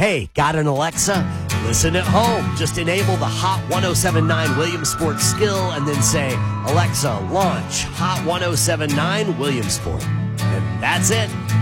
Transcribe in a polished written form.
Hey, got an Alexa? Listen at home. Just enable the Hot 1079 Williamsport skill and then say, Alexa, launch Hot 1079 Williamsport. And that's it.